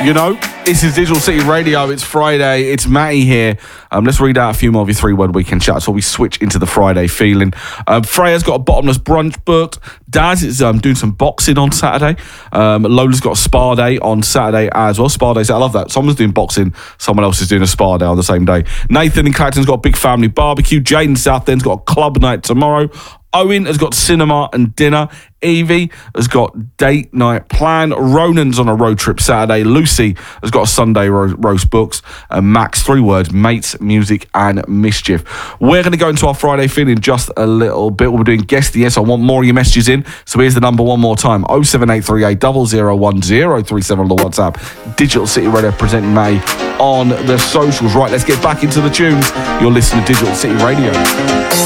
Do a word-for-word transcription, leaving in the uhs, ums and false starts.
You know, this is Digital City Radio. It's Friday. It's Matty here. Um, let's read out a few more of your three-word weekend chats before we switch into the Friday feeling. Um, Freya's got a bottomless brunch booked. Daz is um, doing some boxing on Saturday. Um, Lola's got a spa day on Saturday as well. Spa days, I love that. Someone's doing boxing, someone else is doing a spa day on the same day. Nathan in Clacton's got a big family barbecue. Jaden South End's got a club night tomorrow. Owen has got cinema and dinner. Evie has got date night planned. Ronan's on a road trip Saturday. Lucy has got a Sunday ro- roast books. And Max, three words, mates, music and mischief. We're going to go into our Friday feeling in just a little bit. We're doing guess the yes. I want more of your messages in. So here's the number one more time. oh seven eight three eight, zero zero one zero three seven on the WhatsApp. Digital City Radio presenting May on the socials. Right, let's get back into the tunes. You're listening to Digital City Radio.